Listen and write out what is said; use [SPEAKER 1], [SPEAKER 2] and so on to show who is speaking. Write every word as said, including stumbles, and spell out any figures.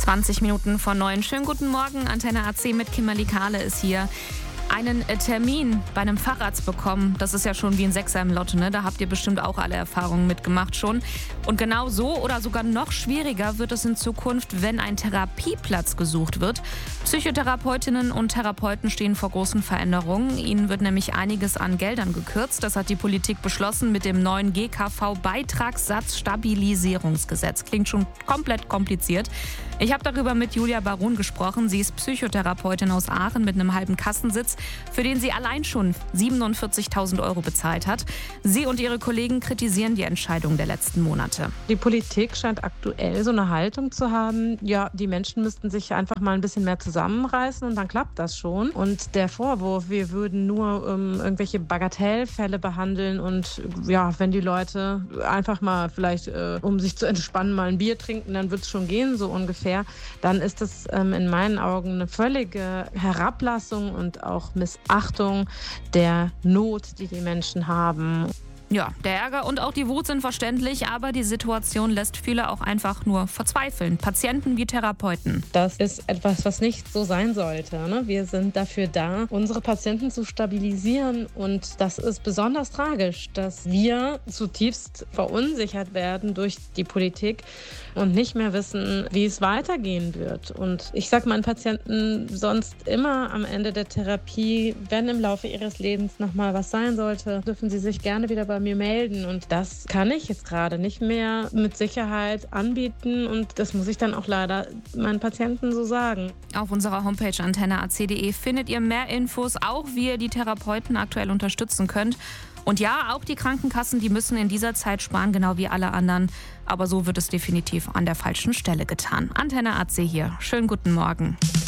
[SPEAKER 1] zwanzig Minuten vor neun. Schönen guten Morgen, Antenne A C mit Kimberly Kahle ist hier. Einen Termin bei einem Facharzt bekommen, das ist ja schon wie ein Sechser im Lotto, ne? Da habt ihr bestimmt auch alle Erfahrungen mitgemacht schon. Und genau so oder sogar noch schwieriger wird es in Zukunft, wenn ein Therapieplatz gesucht wird. Psychotherapeutinnen und Therapeuten stehen vor großen Veränderungen. Ihnen wird nämlich einiges an Geldern gekürzt. Das hat die Politik beschlossen mit dem neuen G K V-Beitragssatzstabilisierungsgesetz. Klingt schon komplett kompliziert. Ich habe darüber mit Julia Baron gesprochen. Sie ist Psychotherapeutin aus Aachen mit einem halben Kassensitz, für den sie allein schon siebenundvierzigtausend Euro bezahlt hat. Sie und ihre Kollegen kritisieren die Entscheidung der letzten Monate.
[SPEAKER 2] Die Politik scheint aktuell so eine Haltung zu haben, ja, die Menschen müssten sich einfach mal ein bisschen mehr zusammenreißen und dann klappt das schon. Und der Vorwurf, wir würden nur ähm, irgendwelche Bagatellfälle behandeln und ja, wenn die Leute einfach mal vielleicht, äh, um sich zu entspannen, mal ein Bier trinken, dann wird es schon gehen, so ungefähr. Dann ist das ähm, in meinen Augen eine völlige Herablassung und auch Missachtung der Not, die die Menschen haben.
[SPEAKER 1] Ja, der Ärger und auch die Wut sind verständlich, aber die Situation lässt viele auch einfach nur verzweifeln. Patienten wie Therapeuten.
[SPEAKER 2] Das ist etwas, was nicht so sein sollte, ne? Wir sind dafür da, unsere Patienten zu stabilisieren. Und das ist besonders tragisch, dass wir zutiefst verunsichert werden durch die Politik und nicht mehr wissen, wie es weitergehen wird. Und ich sage meinen Patienten sonst immer am Ende der Therapie, wenn im Laufe ihres Lebens nochmal was sein sollte, dürfen sie sich gerne wieder bei mir melden. Und das kann ich jetzt gerade nicht mehr mit Sicherheit anbieten. Und das muss ich dann auch leider meinen Patienten so sagen.
[SPEAKER 1] Auf unserer Homepage antenne a c punkt d e findet ihr mehr Infos, auch wie ihr die Therapeuten aktuell unterstützen könnt. Und ja, auch die Krankenkassen, die müssen in dieser Zeit sparen, genau wie alle anderen. Aber so wird es definitiv an der falschen Stelle getan. Antenne A C hier. Schönen guten Morgen.